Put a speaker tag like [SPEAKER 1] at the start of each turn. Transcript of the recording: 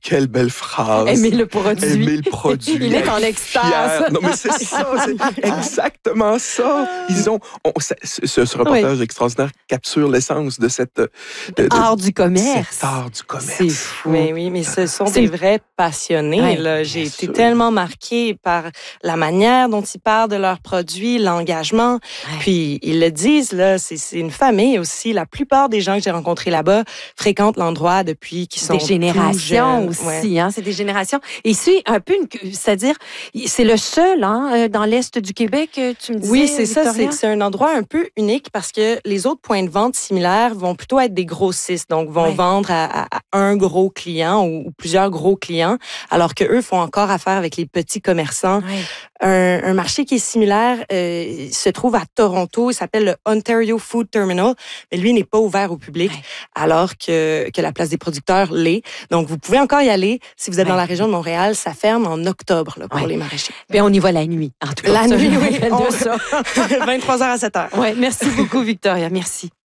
[SPEAKER 1] quelle belle phrase.
[SPEAKER 2] Aimer le produit.
[SPEAKER 1] Aimer le produit.
[SPEAKER 2] Il est en extase.
[SPEAKER 1] Non, mais c'est ça, c'est exactement ça. Ce reportage extraordinaire capture l'essence de cette...
[SPEAKER 2] art du commerce.
[SPEAKER 1] Cet art du commerce.
[SPEAKER 2] C'est fou.
[SPEAKER 3] Mais oui, mais ce sont des vrais passionnés.
[SPEAKER 2] Ouais,
[SPEAKER 3] là. J'ai été
[SPEAKER 1] sûr.
[SPEAKER 3] tellement marquée par la manière dont ils parlent de leurs produits, l'engagement.
[SPEAKER 2] Ouais.
[SPEAKER 3] Puis ils le disent, là, c'est une famille aussi. La plupart des gens que j'ai rencontrés là-bas fréquentent l'endroit depuis qu'ils sont
[SPEAKER 2] des générations
[SPEAKER 3] tout jeunes.
[SPEAKER 2] aussi,
[SPEAKER 3] Ouais.
[SPEAKER 2] hein, c'est des générations. Et c'est un peu, c'est-à-dire, c'est le seul dans l'Est du Québec, tu me disais,
[SPEAKER 3] Oui, c'est ça.
[SPEAKER 2] Victoria?
[SPEAKER 3] C'est un endroit un peu unique parce que les autres points de vente similaires vont plutôt être des grossistes, donc vont vendre à un gros client ou plusieurs gros clients, alors que eux font encore affaire avec les petits commerçants.
[SPEAKER 2] Ouais.
[SPEAKER 3] Un marché qui est similaire se trouve à Toronto. Il s'appelle le Ontario Food Terminal, mais lui n'est pas ouvert au public, alors que la place des producteurs l'est. Donc, vous pouvez encore y aller. Si vous êtes dans la région de Montréal, ça ferme en octobre là, pour les maraîchers.
[SPEAKER 2] Bien, on y va la nuit. En tout cas,
[SPEAKER 3] La
[SPEAKER 2] ça, je
[SPEAKER 3] nuit,
[SPEAKER 2] me
[SPEAKER 3] oui.
[SPEAKER 2] rappelle de ça.
[SPEAKER 3] 23h à 7h.
[SPEAKER 2] Ouais, merci beaucoup, Victoria. Merci.